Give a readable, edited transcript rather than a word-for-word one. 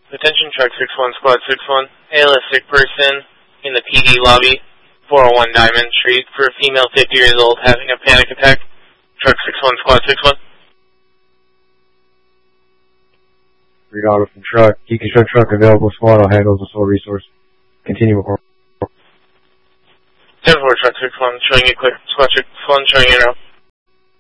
Attention Truck 61, Squad 61. ALS sick person in the PD lobby, 401 Diamond Street, for a female 50 years old having a panic attack. Truck 61, Squad 61. Read order from truck. Deconstruct truck available. Squad will handle the sole resource. Continue report. 10-4, Truck 61, showing you quick. Squad 61, showing you now.